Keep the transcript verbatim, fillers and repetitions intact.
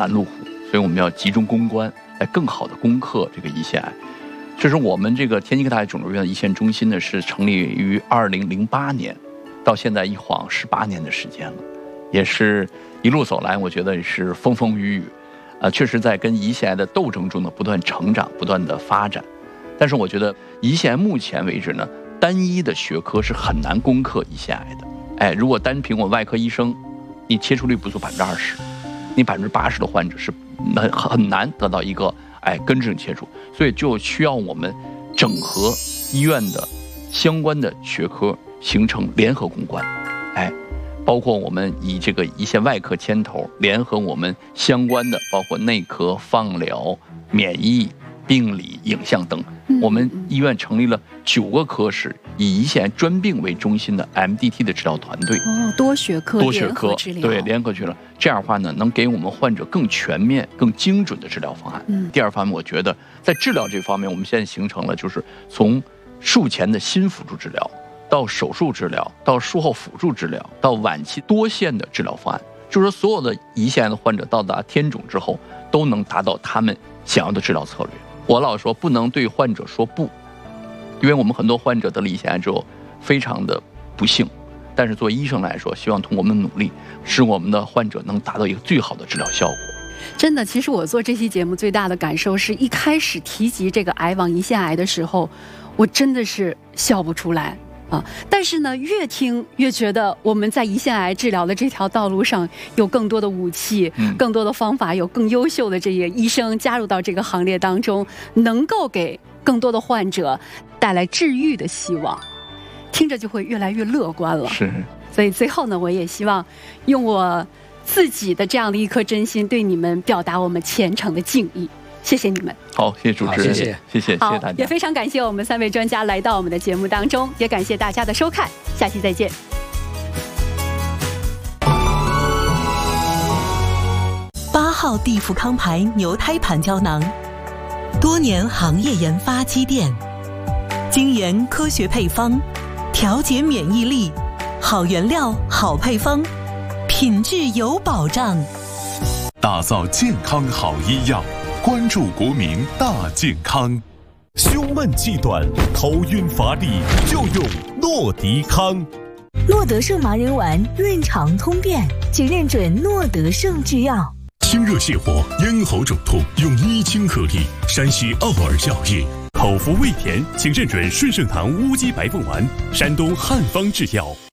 拦路虎，所以我们要集中攻关，来更好的攻克这个胰腺癌。这是我们这个天津科大肿瘤医院胰腺中心呢，是成立于二零零八年，到现在一晃十八年的时间了，也是一路走来，我觉得是风风雨雨，啊，确实在跟胰腺癌的斗争中呢不断成长，不断的发展。但是我觉得胰腺癌目前为止呢，单一的学科是很难攻克胰腺癌的。哎，如果单凭我外科医生，你切除率不足百分之二十，你百分之八十的患者是很很难得到一个哎根治性切除，所以就需要我们整合医院的相关的学科，形成联合攻关。哎，包括我们以这个胰腺外科牵头，联合我们相关的包括内科、放疗、免疫、病理、影像等，我们医院成立了九个科室，以胰腺癌专病为中心的 M D T 的治疗团队。 哦，多学科， 多学科治疗，对，联合治疗。这样的话呢，能给我们患者更全面、更精准的治疗方案。嗯。第二方面，我觉得在治疗这方面，我们现在形成了就是从术前的新辅助治疗，到手术治疗，到术后辅助治疗，到晚期多线的治疗方案。就是说，所有的胰腺癌的患者到达天种之后，都能达到他们想要的治疗策略。我老说不能对患者说不，因为我们很多患者得了胰腺癌之后非常的不幸，但是作为医生来说，希望通过我们的努力，使我们的患者能达到一个最好的治疗效果。 真的，其实我做这期节目最大的感受是一开始提及这个癌网胰腺癌的时候，我真的是笑不出来啊！但是呢，越听越觉得我们在胰腺癌治疗的这条道路上有更多的武器、嗯、更多的方法，有更优秀的这些医生加入到这个行列当中，能够给更多的患者带来治愈的希望，听着就会越来越乐观了。 是， 所以最后呢，我也希望用我自己的这样的一颗真心，对你们表达我们虔诚的敬意。谢谢你们。 好，谢谢主持人，谢谢，谢谢，谢谢大家。 也非常感谢我们三位专家来到我们的节目当中，也感谢大家的收看，下期再见。 八号地富康牌牛胎盘胶囊，多年行业研发积淀，精研科学配方，调节免疫力，好原料，好配方，品质有保障。 打造健康好医药，关注国民大健康。胸闷气短、头晕乏力，就用诺迪康。 诺德胜麻仁丸润肠通便，请认准诺德胜制药。 清热泻火、咽喉肿痛，用伊清颗粒。山西奥尔药业。口服胃甜，请认准顺盛堂乌鸡白凤丸。山东汉方制药。